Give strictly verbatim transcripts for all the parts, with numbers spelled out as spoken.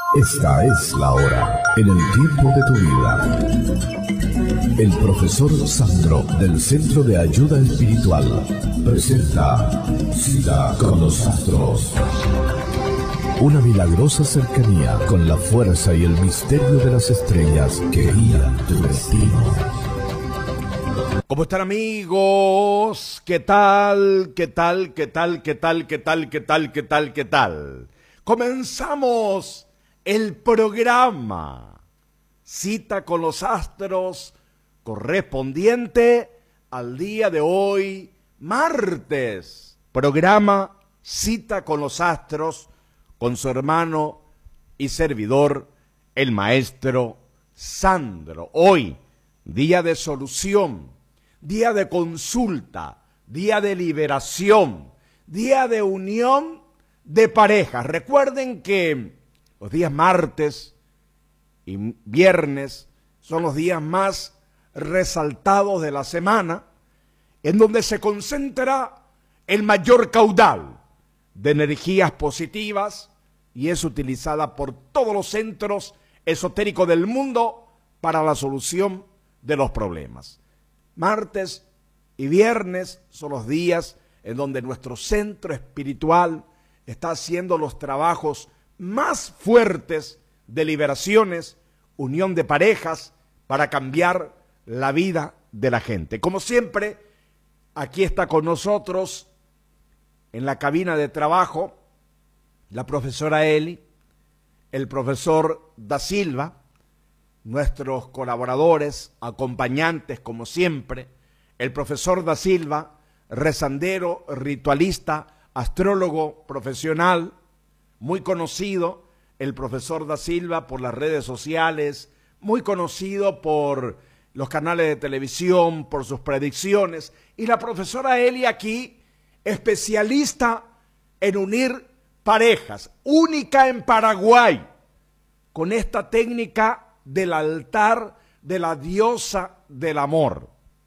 Esta es la hora, en el tiempo de tu vida. El profesor Sandro, del Centro de Ayuda Espiritual, presenta Cita con los Astros. Una milagrosa cercanía con la fuerza y el misterio de las estrellas que guían tu destino. ¿Cómo están, amigos? ¿Qué tal? ¿Qué tal? ¿Qué tal? ¿Qué tal? ¿Qué tal? ¿Qué tal? ¿Qué tal? ¿Qué tal? Comenzamos el programa Cita con los Astros correspondiente al día de hoy, martes. Programa Cita con los Astros con su hermano y servidor, el maestro Sandro. Hoy, día de solución, día de consulta, día de liberación, día de unión de parejas. Recuerden que los días martes y viernes son los días más resaltados de la semana, en donde se concentra el mayor caudal de energías positivas y es utilizada por todos los centros esotéricos del mundo para la solución de los problemas. Martes y viernes son los días en donde nuestro centro espiritual está haciendo los trabajos más fuertes de liberaciones, unión de parejas, para cambiar la vida de la gente. Como siempre, aquí está con nosotros en la cabina de trabajo la profesora Eli, el profesor Da Silva, nuestros colaboradores, acompañantes como siempre, el profesor Da Silva, rezandero, ritualista, astrólogo profesional, muy conocido, el profesor Da Silva por las redes sociales, muy conocido por los canales de televisión, por sus predicciones, y la profesora Eli aquí, especialista en unir parejas, única en Paraguay, con esta técnica del altar de la diosa del amor,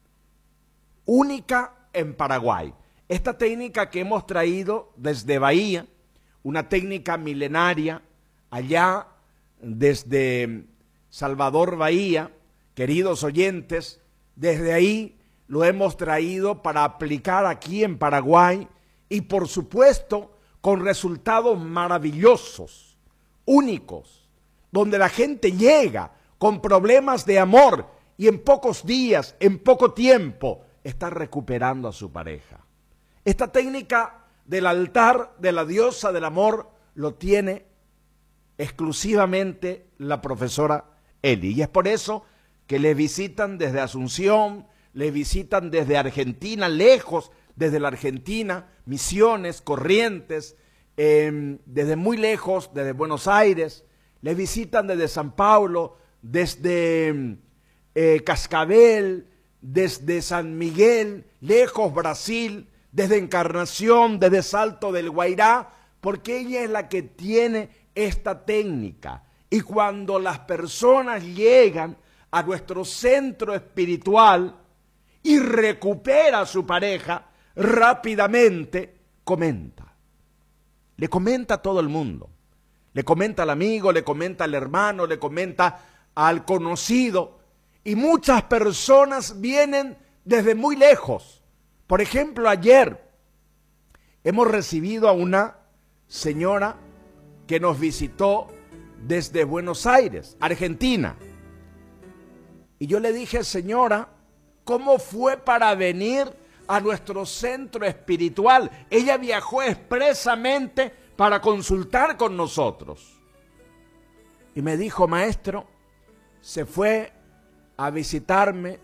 única en Paraguay. Esta técnica que hemos traído desde Bahía, una técnica milenaria, allá desde Salvador Bahía, queridos oyentes, desde ahí lo hemos traído para aplicar aquí en Paraguay y por supuesto con resultados maravillosos, únicos, donde la gente llega con problemas de amor y en pocos días, en poco tiempo, está recuperando a su pareja. Esta técnica del altar de la diosa del amor lo tiene exclusivamente la profesora Eli. Y es por eso que le visitan desde Asunción, le visitan desde Argentina, lejos, desde la Argentina, Misiones, Corrientes, eh, desde muy lejos, desde Buenos Aires, le visitan desde San Paulo, desde eh, Cascabel, desde San Miguel, lejos Brasil, desde Encarnación, desde Salto del Guairá, porque ella es la que tiene esta técnica. Y cuando las personas llegan a nuestro centro espiritual y recupera a su pareja, rápidamente comenta. Le comenta a todo el mundo. Le comenta al amigo, le comenta al hermano, le comenta al conocido. Y muchas personas vienen desde muy lejos. Por ejemplo, ayer hemos recibido a una señora que nos visitó desde Buenos Aires, Argentina. Y yo le dije, señora, ¿cómo fue para venir a nuestro centro espiritual? Ella viajó expresamente para consultar con nosotros. Y me dijo, maestro, se fue a visitarme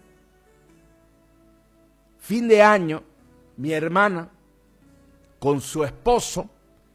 fin de año, mi hermana, con su esposo.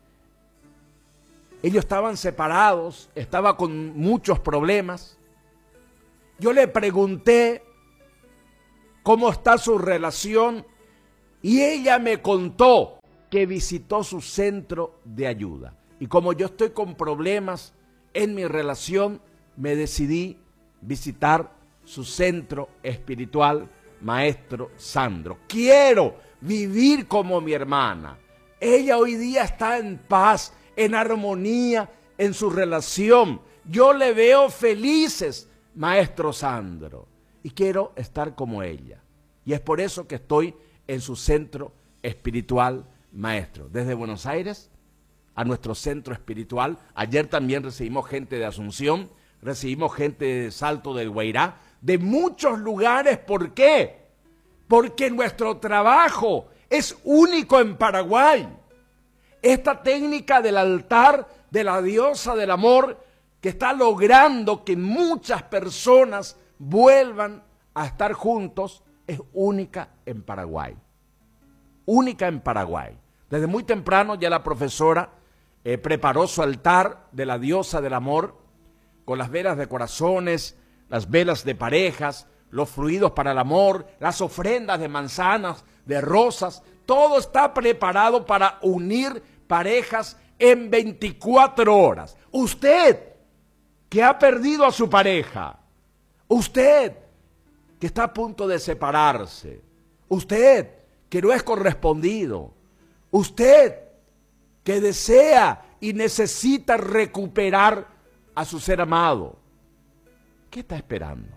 Ellos estaban separados, estaba con muchos problemas. Yo le pregunté cómo está su relación y ella me contó que visitó su centro de ayuda. Y como yo estoy con problemas en mi relación, me decidí visitar su centro espiritual, maestro Sandro. Quiero vivir como mi hermana. Ella hoy día está en paz, en armonía, en su relación. Yo le veo felices, maestro Sandro, y quiero estar como ella. Y es por eso que estoy en su centro espiritual, maestro. Desde Buenos Aires a nuestro centro espiritual. Ayer también recibimos gente de Asunción, recibimos gente de Salto del Guairá, de muchos lugares. ¿Por qué? Porque nuestro trabajo es único en Paraguay. Esta técnica del altar de la diosa del amor que está logrando que muchas personas vuelvan a estar juntos es única en Paraguay. Única en Paraguay. Desde muy temprano ya la profesora eh, preparó su altar de la diosa del amor con las velas de corazones, las velas de parejas, los fluidos para el amor, las ofrendas de manzanas, de rosas. Todo está preparado para unir parejas en veinticuatro horas. Usted que ha perdido a su pareja, usted que está a punto de separarse, usted que no es correspondido, usted que desea y necesita recuperar a su ser amado, ¿qué está esperando?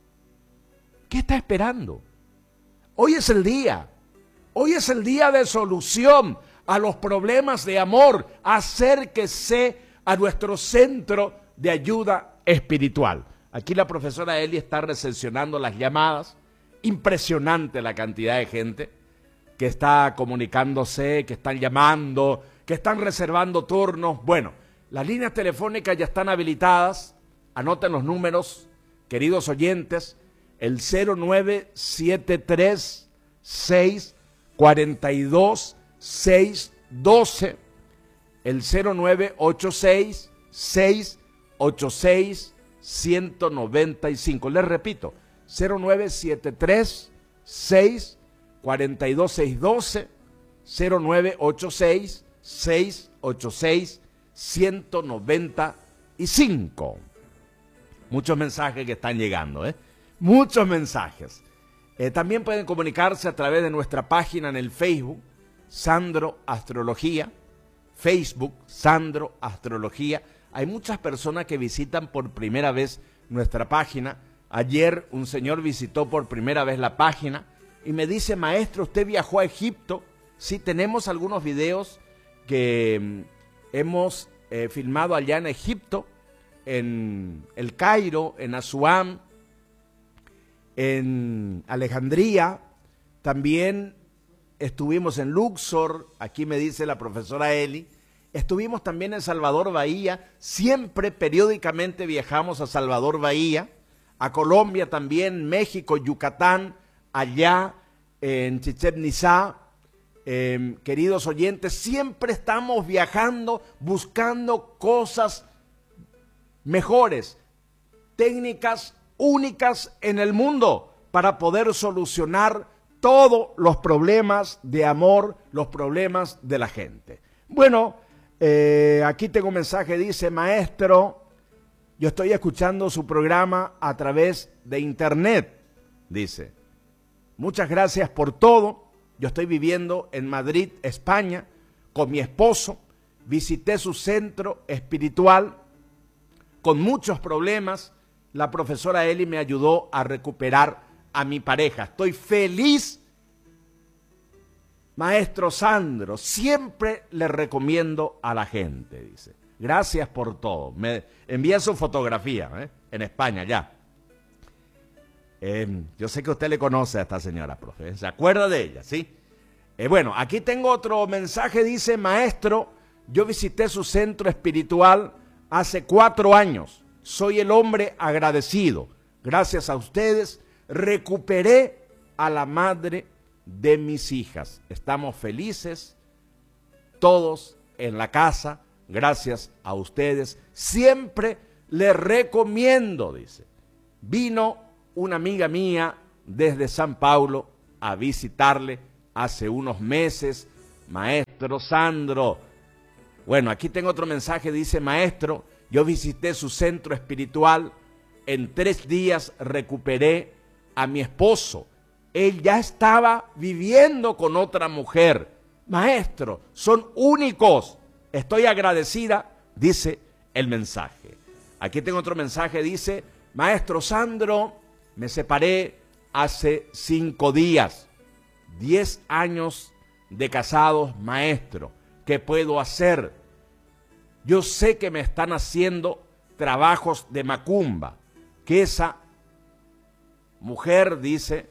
¿Qué está esperando? Hoy es el día, hoy es el día de solución a los problemas de amor. Acérquese a nuestro centro de ayuda espiritual. Aquí la profesora Eli está recepcionando las llamadas. Impresionante la cantidad de gente que está comunicándose, que están llamando, que están reservando turnos. Bueno, las líneas telefónicas ya están habilitadas. Anoten los números, queridos oyentes, el cero nueve siete tres seis cuatro dos seis uno dos, el cero nueve ocho seis seis ocho seis uno nueve cinco. Les repito, cero nueve siete tres seis cuatro dos seis uno dos, cero nueve ocho seis seis ocho seis uno nueve cinco. Muchos mensajes que están llegando, ¿eh? Muchos mensajes. Eh, también pueden comunicarse a través de nuestra página en el Facebook, Sandro Astrología, Facebook, Sandro Astrología. Hay muchas personas que visitan por primera vez nuestra página. Ayer un señor visitó por primera vez la página y me dice, maestro, ¿usted viajó a Egipto? Sí, tenemos algunos videos que mm, hemos eh, filmado allá en Egipto, en El Cairo, en Asuán, en Alejandría. También estuvimos en Luxor, aquí me dice la profesora Eli. Estuvimos también en Salvador Bahía, siempre periódicamente viajamos a Salvador Bahía, a Colombia también, México, Yucatán, allá en Chichén Itzá. Eh, queridos oyentes, siempre estamos viajando, buscando cosas mejores, técnicas únicas en el mundo para poder solucionar todos los problemas de amor, los problemas de la gente. Bueno, eh, aquí tengo un mensaje, dice, maestro, yo estoy escuchando su programa a través de internet, dice, muchas gracias por todo. Yo estoy viviendo en Madrid, España, con mi esposo, visité su centro espiritual con muchos problemas. La profesora Eli me ayudó a recuperar a mi pareja. Estoy feliz, maestro Sandro, siempre le recomiendo a la gente, dice. Gracias por todo. Me envía su fotografía, ¿eh? En España ya. Eh, yo sé que usted le conoce a esta señora, profe. ¿Se acuerda de ella? ¿Sí? Eh, bueno, aquí tengo otro mensaje. Dice, maestro, yo visité su centro espiritual hace cuatro años. Soy el hombre agradecido. Gracias a ustedes recuperé a la madre de mis hijas. Estamos felices todos en la casa. Gracias a ustedes. Siempre les recomiendo, dice. Vino una amiga mía desde San Paulo a visitarle hace unos meses. Maestro Sandro. Bueno, aquí tengo otro mensaje. Dice, maestro, yo visité su centro espiritual. En tres días recuperé a mi esposo. Él ya estaba viviendo con otra mujer. Maestro, son únicos. Estoy agradecida, dice el mensaje. Aquí tengo otro mensaje, dice: maestro Sandro, me separé hace cinco días, diez años de casados, maestro, ¿qué puedo hacer? Yo sé que me están haciendo trabajos de macumba, que esa mujer, dice,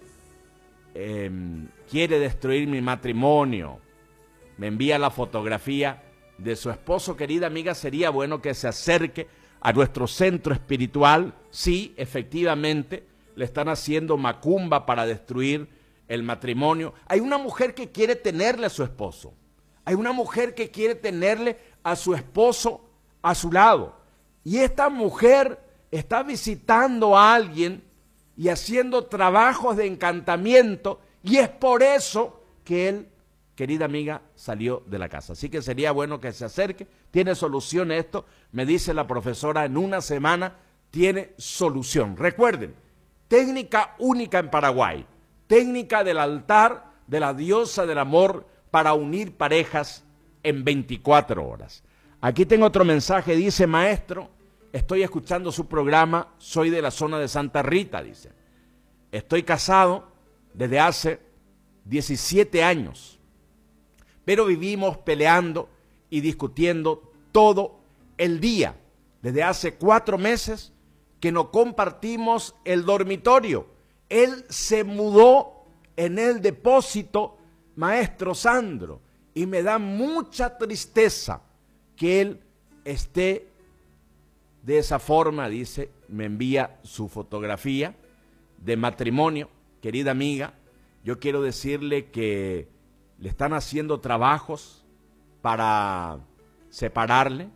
eh, quiere destruir mi matrimonio. Me envía la fotografía de su esposo. Querida amiga, sería bueno que se acerque a nuestro centro espiritual. Sí, efectivamente, le están haciendo macumba para destruir el matrimonio. Hay una mujer que quiere tenerle a su esposo. Hay una mujer que quiere tenerle a su esposo a su lado. Y esta mujer está visitando a alguien y haciendo trabajos de encantamiento, y es por eso que él, querida amiga, salió de la casa. Así que sería bueno que se acerque. Tiene solución esto, me dice la profesora, en una semana tiene solución. Recuerden, técnica única en Paraguay, técnica del altar de la diosa del amor para unir parejas en veinticuatro horas. Aquí tengo otro mensaje, dice: maestro, estoy escuchando su programa, soy de la zona de Santa Rita, dice. Estoy casado desde hace diecisiete años, pero vivimos peleando y discutiendo todo el día. Desde hace cuatro meses que no compartimos el dormitorio. Él se mudó en el depósito, maestro Sandro, y me da mucha tristeza que él esté de esa forma, dice. Me envía su fotografía de matrimonio. Querida amiga, yo quiero decirle que le están haciendo trabajos para separarle.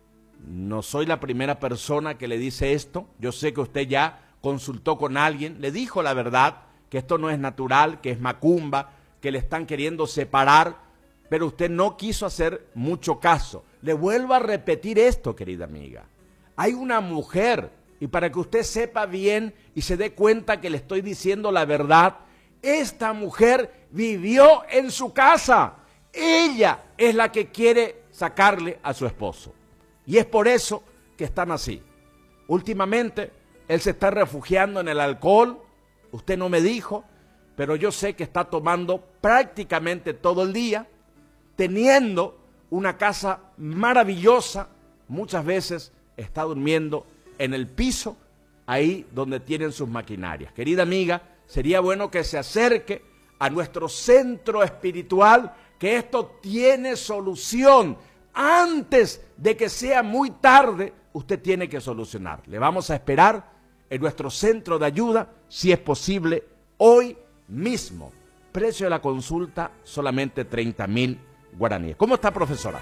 No soy la primera persona que le dice esto. Yo sé que usted ya consultó con alguien, le dijo la verdad, que esto no es natural, que es macumba, que le están queriendo separar, pero usted no quiso hacer mucho caso. Le vuelvo a repetir esto, querida amiga. Hay una mujer, y para que usted sepa bien y se dé cuenta que le estoy diciendo la verdad, esta mujer vivió en su casa. Ella es la que quiere sacarle a su esposo. Y es por eso que están así. Últimamente, él se está refugiando en el alcohol. Usted no me dijo, pero yo sé que está tomando prácticamente todo el día, teniendo una casa maravillosa. Muchas veces está durmiendo en el piso, ahí donde tienen sus maquinarias. Querida amiga, sería bueno que se acerque a nuestro centro espiritual, que esto tiene solución. Antes de que sea muy tarde, usted tiene que solucionar. Le vamos a esperar en nuestro centro de ayuda, si es posible, hoy mismo. Precio de la consulta, solamente treinta mil guaraníes. ¿Cómo está, profesora?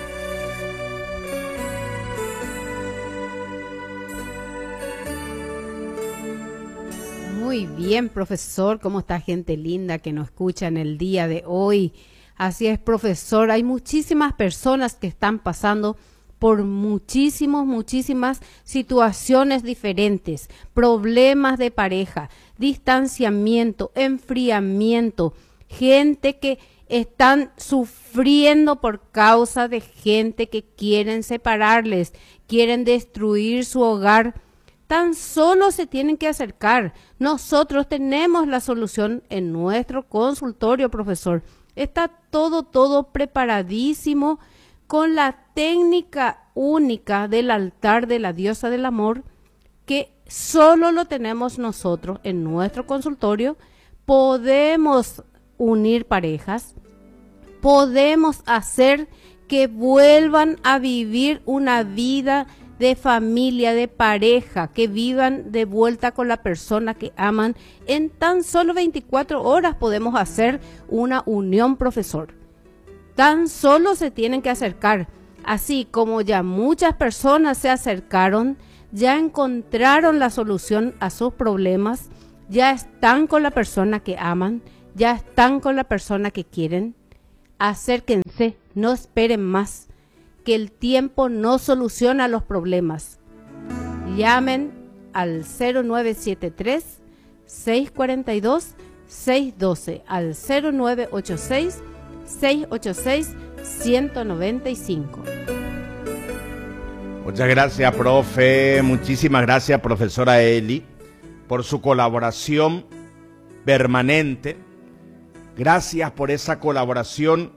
Muy bien, profesor. ¿Cómo está, gente linda que nos escucha en el día de hoy? Así es, profesor. Hay muchísimas personas que están pasando por muchísimos, muchísimas situaciones diferentes, problemas de pareja, distanciamiento, enfriamiento, gente que están sufriendo por causa de gente que quieren separarles, quieren destruir su hogar. Tan solo se tienen que acercar. Nosotros tenemos la solución en nuestro consultorio, profesor. Está todo, todo preparadísimo con la técnica única del altar de la diosa del amor, que solo lo tenemos nosotros en nuestro consultorio. Podemos unir parejas, podemos hacer que vuelvan a vivir una vida de familia, de pareja, que vivan de vuelta con la persona que aman. En tan solo veinticuatro horas podemos hacer una unión, profesor. Tan solo se tienen que acercar. Así como ya muchas personas se acercaron, ya encontraron la solución a sus problemas, ya están con la persona que aman, ya están con la persona que quieren. Acérquense, no esperen más, que el tiempo no soluciona los problemas. Llamen al cero nueve siete tres, seis cuatro dos, seis uno dos, al cero nueve ocho seis, seis ocho seis, uno nueve cinco. Muchas gracias, profe. Muchísimas gracias, profesora Eli, por su colaboración permanente. Gracias por esa colaboración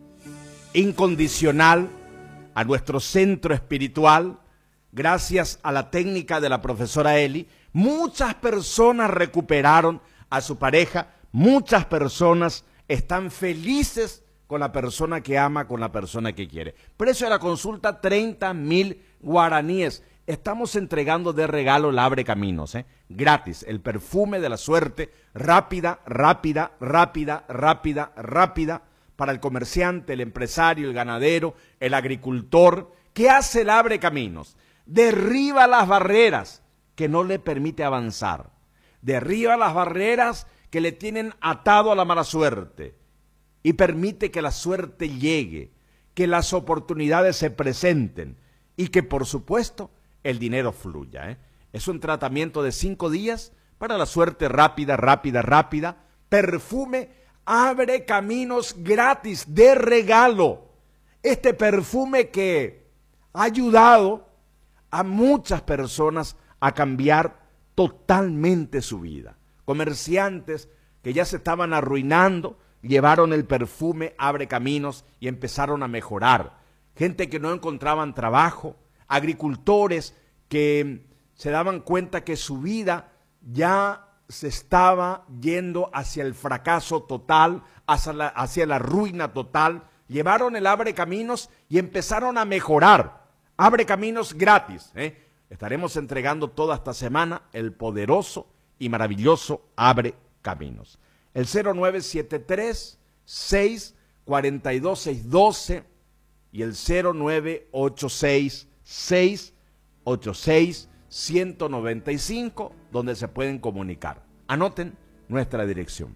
incondicional a nuestro centro espiritual. Gracias a la técnica de la profesora Eli, muchas personas recuperaron a su pareja, muchas personas están felices con la persona que ama, con la persona que quiere. Precio de la consulta, treinta mil guaraníes. Estamos entregando de regalo el Abre Caminos, ¿eh? Gratis, el perfume de la suerte, rápida, rápida, rápida, rápida, rápida, para el comerciante, el empresario, el ganadero, el agricultor. ¿Qué hace el Abre Caminos? Derriba las barreras que no le permite avanzar. Derriba las barreras que le tienen atado a la mala suerte y permite que la suerte llegue, que las oportunidades se presenten y que, por supuesto, el dinero fluya, ¿eh? Es un tratamiento de cinco días para la suerte rápida, rápida, rápida. Perfume Abre Caminos gratis, de regalo. Este perfume que ha ayudado a muchas personas a cambiar totalmente su vida. Comerciantes que ya se estaban arruinando, llevaron el perfume Abre Caminos y empezaron a mejorar. Gente que no encontraban trabajo, agricultores que se daban cuenta que su vida ya se estaba yendo hacia el fracaso total, hacia la, hacia la ruina total. Llevaron el Abre Caminos y empezaron a mejorar. Abre Caminos gratis, ¿eh? Estaremos entregando toda esta semana el poderoso y maravilloso Abre Caminos. El cero nueve siete tres, seis cuatro dos, seis uno dos y el cero nueve ocho seis, seis ocho seis, uno nueve cinco, donde se pueden comunicar. Anoten nuestra dirección.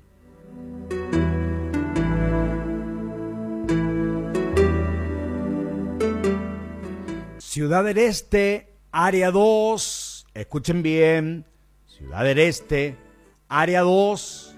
Ciudad del Este, área dos, escuchen bien, Ciudad del Este, área dos,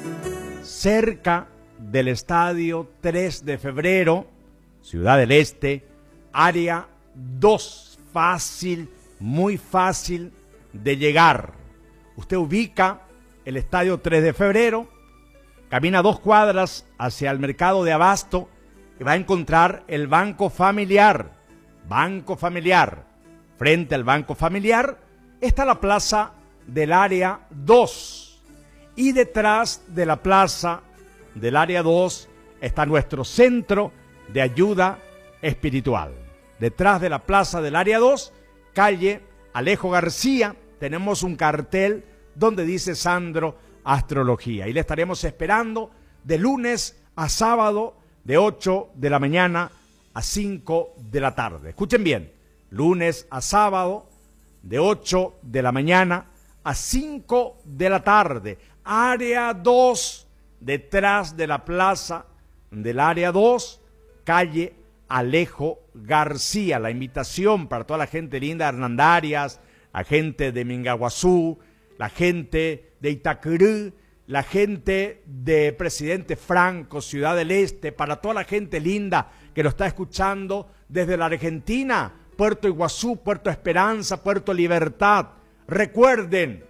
cerca del estadio tres de febrero, Ciudad del Este, área dos, fácil, muy fácil de llegar. Usted ubica el estadio tres de febrero, camina dos cuadras hacia el mercado de Abasto y va a encontrar el Banco Familiar. Banco Familiar. Frente al Banco Familiar está la plaza del área dos. Y detrás de la plaza del área dos está nuestro centro de ayuda espiritual. Detrás de la plaza del área dos, calle Alejo García, tenemos un cartel donde dice Sandro Astrología. Y le estaremos esperando de lunes a sábado de ocho de la mañana a cinco de la tarde. Escuchen bien, lunes a sábado de ocho de la mañana a cinco de la tarde. Área dos, detrás de la plaza del área dos, calle Alejo García. La invitación para toda la gente linda de Hernandarias, la gente de Mingaguazú, la gente de Itacurú, la gente de Presidente Franco, Ciudad del Este, para toda la gente linda que lo está escuchando desde la Argentina, Puerto Iguazú, Puerto Esperanza, Puerto Libertad. Recuerden,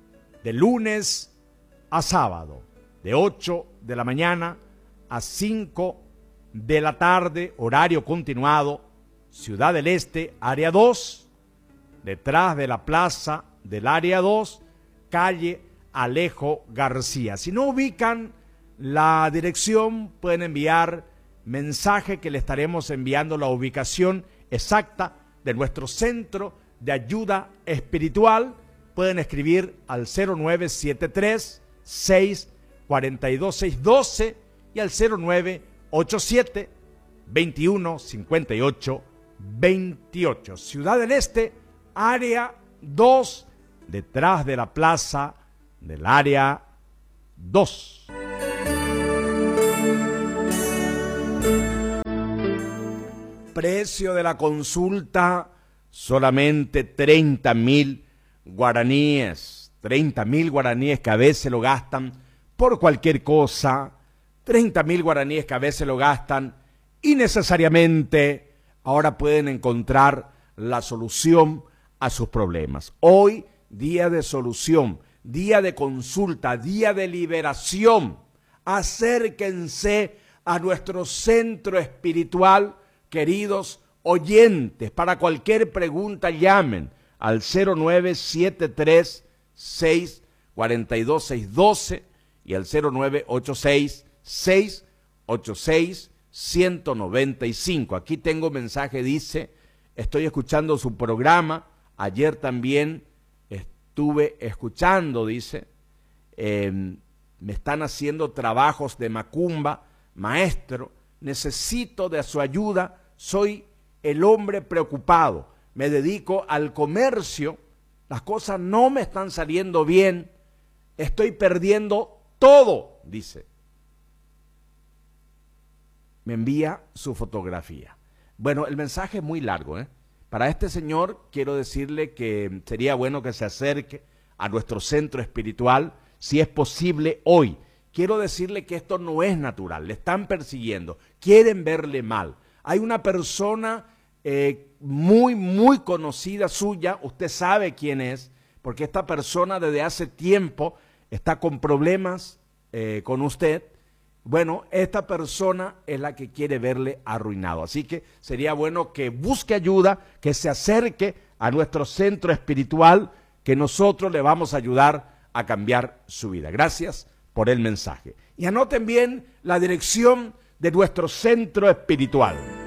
de lunes a sábado, de ocho de la mañana a cinco de la tarde, horario continuado, Ciudad del Este, área dos, detrás de la plaza del área dos, calle Alejo García. Si no ubican la dirección, pueden enviar mensaje que le estaremos enviando la ubicación exacta de nuestro centro de ayuda espiritual. Pueden escribir al cero nueve siete tres, seis cuatro dos, seis uno dos y al cero nueve ocho siete, veintiuno cincuenta y ocho veintiocho. Ciudad del Este, área dos, detrás de la plaza del área dos. Precio de la consulta, solamente treinta mil guaraníes. treinta mil guaraníes que a veces lo gastan por cualquier cosa. treinta mil guaraníes que a veces lo gastan innecesariamente. Ahora pueden encontrar la solución a sus problemas. Hoy, día de solución, día de consulta, día de liberación. Acérquense a nuestro centro espiritual, queridos oyentes. Para cualquier pregunta llamen al cero nueve siete tres seis cuatro dos seis uno dos y al cero nueve ocho seis seis ocho seis uno nueve cinco. Aquí tengo un mensaje, dice, estoy escuchando su programa, ayer también estuve escuchando, dice, eh, me están haciendo trabajos de macumba, maestro, necesito de su ayuda, soy el hombre preocupado, me dedico al comercio, las cosas no me están saliendo bien, estoy perdiendo todo, dice. Me envía su fotografía. Bueno, el mensaje es muy largo, ¿eh? Para este señor quiero decirle que sería bueno que se acerque a nuestro centro espiritual, si es posible hoy. Quiero decirle que esto no es natural, le están persiguiendo, quieren verle mal. Hay una persona eh, muy, muy conocida suya, usted sabe quién es, porque esta persona desde hace tiempo está con problemas eh, con usted. Bueno, esta persona es la que quiere verle arruinado. Así que sería bueno que busque ayuda, que se acerque a nuestro centro espiritual, que nosotros le vamos a ayudar a cambiar su vida. Gracias por el mensaje. Y anoten bien la dirección de nuestro centro espiritual.